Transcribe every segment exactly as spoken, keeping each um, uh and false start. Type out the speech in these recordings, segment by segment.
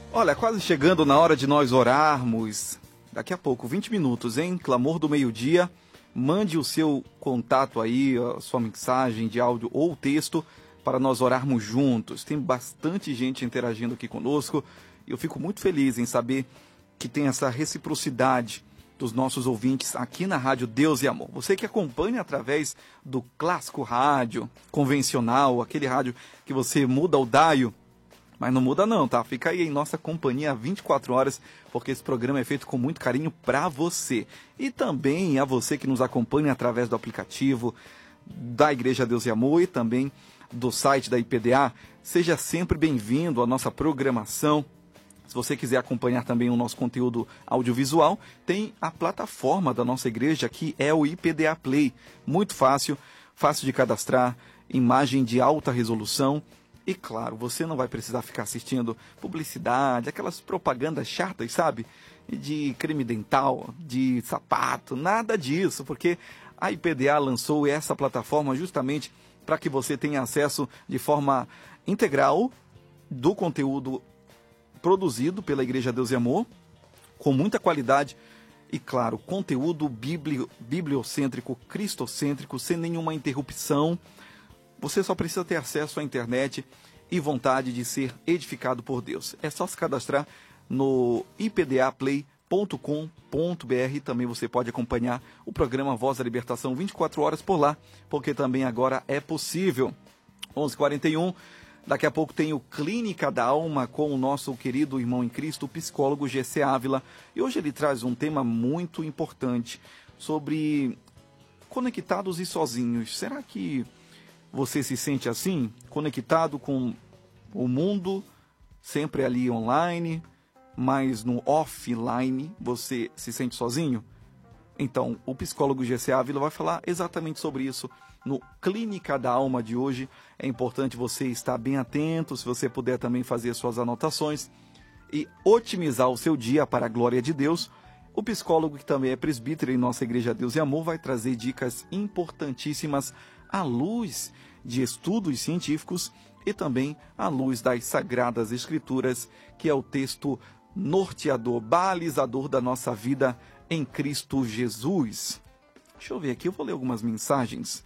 Olha, quase chegando na hora de nós orarmos. Daqui a pouco, vinte minutos, hein? Clamor do meio-dia. Mande o seu contato aí, a sua mensagem de áudio ou texto para nós orarmos juntos. Tem bastante gente interagindo aqui conosco e eu fico muito feliz em saber que tem essa reciprocidade dos nossos ouvintes aqui na Rádio Deus e Amor. Você que acompanha através do clássico rádio convencional, aquele rádio que você muda o daio, mas não muda não, tá? Fica aí em nossa companhia vinte e quatro horas, porque esse programa é feito com muito carinho para você. E também a você que nos acompanha através do aplicativo da Igreja Deus e Amor e também do site da I P D A. Seja sempre bem-vindo à nossa programação. Se você quiser acompanhar também o nosso conteúdo audiovisual, tem a plataforma da nossa igreja, que é o I P D A Play. Muito fácil, fácil de cadastrar, imagem de alta resolução. E claro, você não vai precisar ficar assistindo publicidade, aquelas propagandas chatas, sabe? De creme dental, de sapato, nada disso, porque a I P D A lançou essa plataforma justamente para que você tenha acesso de forma integral do conteúdo produzido pela Igreja Deus e Amor, com muita qualidade e, claro, conteúdo biblio, bibliocêntrico, cristocêntrico, sem nenhuma interrupção. Você só precisa ter acesso à internet e vontade de ser edificado por Deus. É só se cadastrar no i p d a play ponto com ponto b r. Também você pode acompanhar o programa Voz da Libertação vinte e quatro horas por lá, porque também agora é possível. onze e quarenta e um, daqui a pouco tem o Clínica da Alma com o nosso querido irmão em Cristo, o psicólogo G C Ávila. E hoje ele traz um tema muito importante sobre conectados e sozinhos. Será que você se sente assim, conectado com o mundo, sempre ali online, mas no offline você se sente sozinho? Então, o psicólogo G C Ávila vai falar exatamente sobre isso no Clínica da Alma de hoje. É importante você estar bem atento, se você puder também fazer suas anotações e otimizar o seu dia para a glória de Deus. O psicólogo, que também é presbítero em nossa Igreja Deus e Amor, vai trazer dicas importantíssimas à luz de estudos científicos e também à luz das Sagradas Escrituras, que é o texto norteador, balizador da nossa vida em Cristo Jesus. Deixa eu ver aqui, eu vou ler algumas mensagens.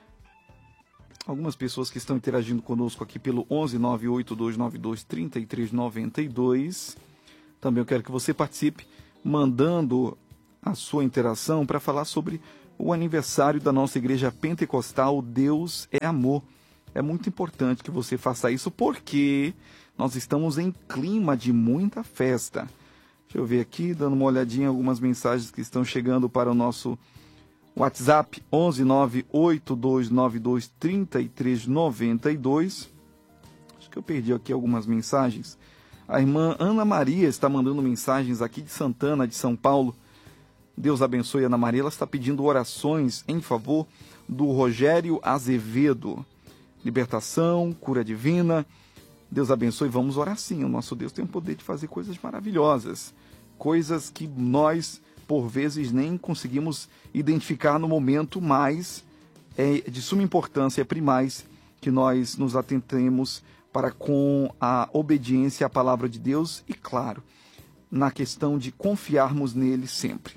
Algumas pessoas que estão interagindo conosco aqui pelo onze nove oito dois nove dois três três nove dois. Também eu quero que você participe mandando a sua interação para falar sobre o aniversário da nossa igreja pentecostal Deus é Amor. É muito importante que você faça isso porque nós estamos em clima de muita festa. Deixa eu ver aqui, dando uma olhadinha em algumas mensagens que estão chegando para o nosso WhatsApp onze nove oito dois nove dois três três nove dois. Acho que eu perdi aqui algumas mensagens. A irmã Ana Maria está mandando mensagens aqui de Santana, de São Paulo. Deus abençoe a Ana Maria. Ela está pedindo orações em favor do Rogério Azevedo. Libertação, cura divina. Deus abençoe. Vamos orar sim. O nosso Deus tem o poder de fazer coisas maravilhosas. Coisas que nós, por vezes, nem conseguimos identificar no momento, mas é de suma importância, é primaz que nós nos atentemos para com a obediência à palavra de Deus e, claro, na questão de confiarmos nele sempre.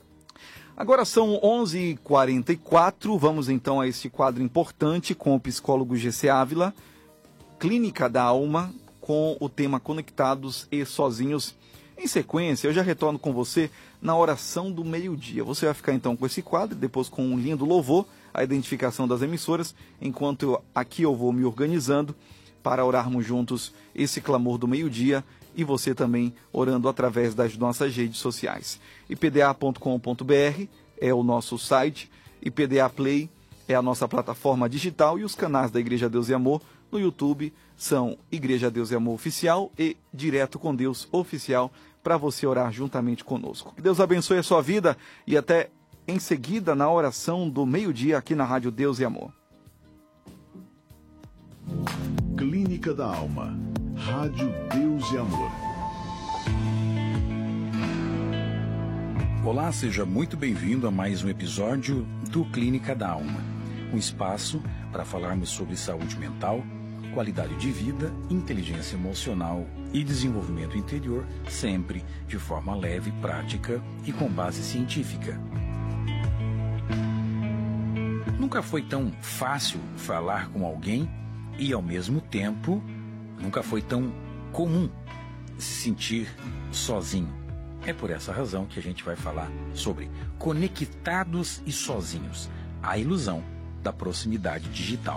Agora são onze e quarenta e quatro, vamos então a este quadro importante com o psicólogo G C Ávila, Clínica da Alma, com o tema Conectados e Sozinhos. Em sequência, eu já retorno com você na oração do meio-dia. Você vai ficar então com esse quadro, depois com um lindo louvor, a identificação das emissoras, enquanto eu, aqui eu vou me organizando para orarmos juntos esse clamor do meio-dia e você também orando através das nossas redes sociais. i p d a ponto com ponto b r é o nosso site, I P D A Play é a nossa plataforma digital e os canais da Igreja Deus e Amor no YouTube são Igreja Deus e Amor Oficial e Direto com Deus Oficial, para você orar juntamente conosco. Que Deus abençoe a sua vida e até em seguida na oração do meio-dia aqui na Rádio Deus e Amor. Clínica da Alma, Rádio Deus e Amor. Olá, seja muito bem-vindo a mais um episódio do Clínica da Alma, um espaço para falarmos sobre saúde mental, qualidade de vida, inteligência emocional e desenvolvimento interior, sempre de forma leve, prática e com base científica. Nunca foi tão fácil falar com alguém e, ao mesmo tempo, nunca foi tão comum se sentir sozinho. É por essa razão que a gente vai falar sobre conectados e sozinhos, a ilusão da proximidade digital.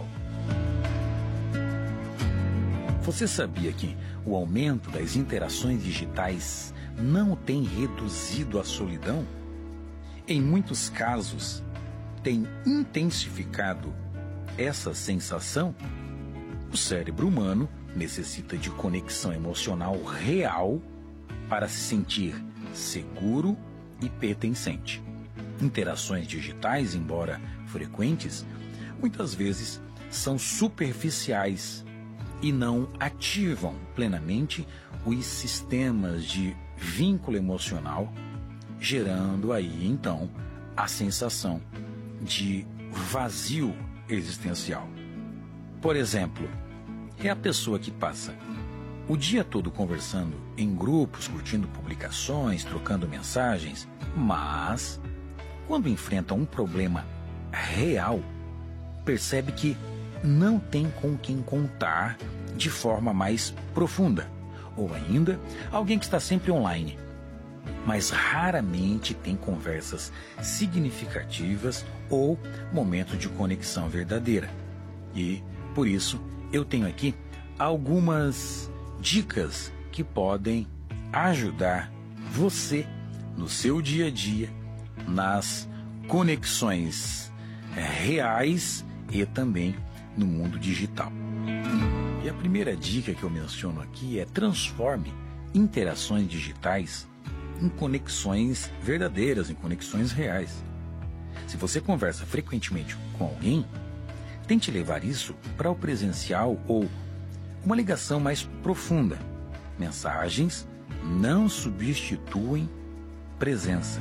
Você sabia que o aumento das interações digitais não tem reduzido a solidão? Em muitos casos, tem intensificado essa sensação? O cérebro humano necessita de conexão emocional real para se sentir seguro e pertencente. Interações digitais, embora frequentes, muitas vezes são superficiais e não ativam plenamente os sistemas de vínculo emocional, gerando aí então a sensação de vazio existencial. Por exemplo, é a pessoa que passa o dia todo conversando em grupos, curtindo publicações, trocando mensagens, mas quando enfrenta um problema real, percebe que não tem com quem contar de forma mais profunda. Ou ainda, alguém que está sempre online, mas raramente tem conversas significativas ou momento de conexão verdadeira. E, por isso, eu tenho aqui algumas dicas que podem ajudar você no seu dia a dia, nas conexões reais e também no mundo digital. E a primeira dica que eu menciono aqui é: transforme interações digitais em conexões verdadeiras, em conexões reais. Se você conversa frequentemente com alguém, tente levar isso para o presencial ou uma ligação mais profunda. Mensagens não substituem presença.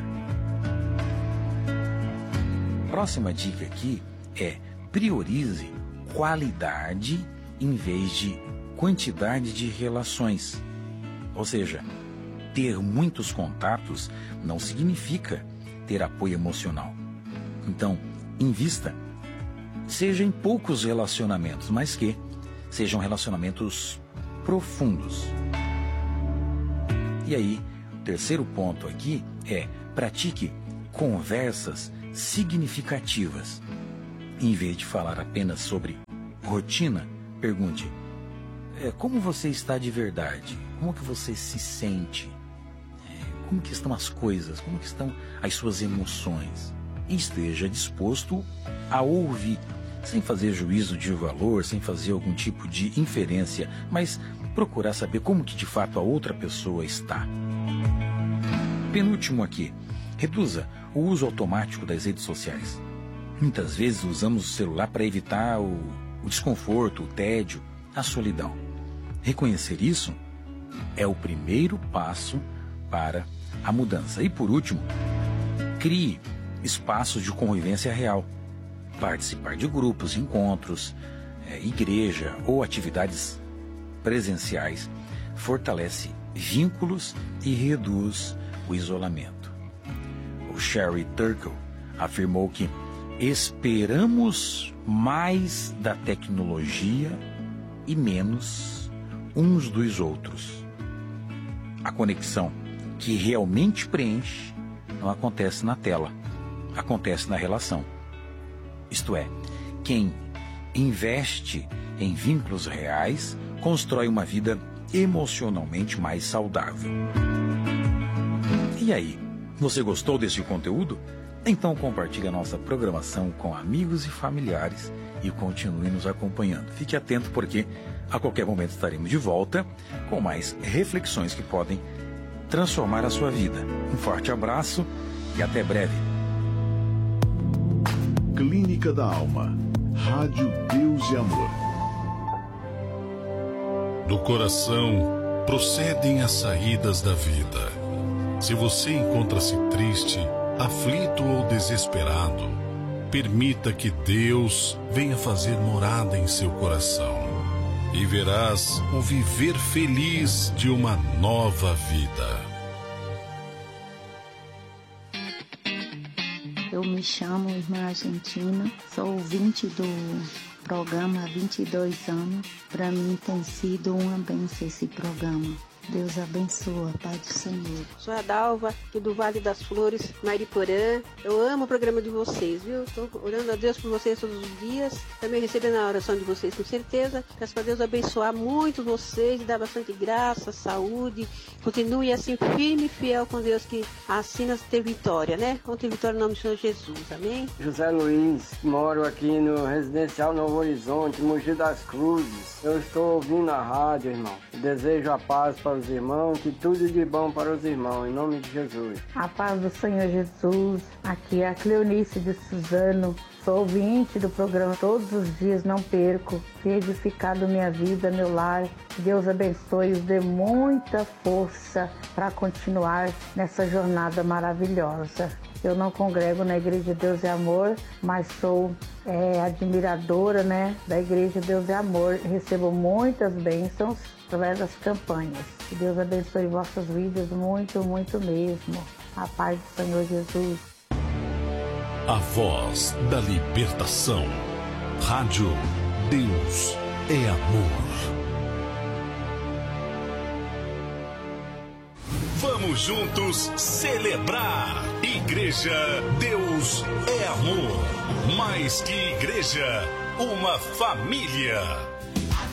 Próxima dica aqui é: priorize qualidade em vez de quantidade de relações. Ou seja, ter muitos contatos não significa ter apoio emocional. Então, invista, seja em poucos relacionamentos, mas que sejam relacionamentos profundos. E aí, o terceiro ponto aqui é: pratique conversas significativas. Em vez de falar apenas sobre rotina, pergunte: é, como você está de verdade? Como que você se sente? É, como que estão as coisas? Como que estão as suas emoções? E esteja disposto a ouvir, sem fazer juízo de valor, sem fazer algum tipo de inferência, mas procurar saber como que de fato a outra pessoa está. Penúltimo aqui: reduza o uso automático das redes sociais. Muitas vezes usamos o celular para evitar o, o desconforto, o tédio, a solidão. Reconhecer isso é o primeiro passo para a mudança. E por último, crie espaços de convivência real. Participar de grupos, encontros, é, igreja ou atividades presenciais fortalece vínculos e reduz o isolamento. O Sherry Turkle afirmou que esperamos mais da tecnologia e menos uns dos outros. A conexão que realmente preenche não acontece na tela, acontece na relação. Isto é, quem investe em vínculos reais constrói uma vida emocionalmente mais saudável. E aí, você gostou desse conteúdo? Então compartilhe a nossa programação com amigos e familiares e continue nos acompanhando. Fique atento, porque a qualquer momento estaremos de volta com mais reflexões que podem transformar a sua vida. Um forte abraço e até breve. Clínica da Alma. Rádio Deus e Amor. Do coração procedem as saídas da vida. Se você encontra-se triste, aflito ou desesperado, permita que Deus venha fazer morada em seu coração. e verás o viver feliz de uma nova vida. Eu me chamo Irmã Argentina, sou ouvinte do programa há vinte e dois anos. Para mim tem sido uma bênção esse programa. Deus abençoa, Pai do Senhor. Sou a Dalva, aqui do Vale das Flores, Mariporã. Eu amo o programa de vocês, viu? Estou orando a Deus por vocês todos os dias. Também recebendo a oração de vocês, com certeza. Peço para Deus abençoar muito vocês e dar bastante graça, saúde. Continue assim, firme e fiel com Deus, que assim nós ter vitória, né? Vamos ter vitória no nome do Senhor Jesus, amém? José Luiz, moro aqui no Residencial Novo Horizonte, Mogi das Cruzes. Eu estou ouvindo a rádio, irmão. Desejo a paz para os irmãos, que tudo de bom para os irmãos, em nome de Jesus. A paz do Senhor Jesus, aqui é a Cleonice de Suzano, sou ouvinte do programa todos os dias, não perco, tem edificado minha vida, meu lar, que Deus abençoe e os dê muita força para continuar nessa jornada maravilhosa. Eu não congrego na Igreja Deus é Amor, mas sou é, admiradora, né, da Igreja Deus é Amor, recebo muitas bênçãos através das campanhas. Que Deus abençoe vossas vidas muito, muito mesmo. A paz do Senhor Jesus. A voz da libertação. Rádio Deus é Amor. Vamos juntos celebrar. Igreja Deus é Amor. Mais que igreja, uma família.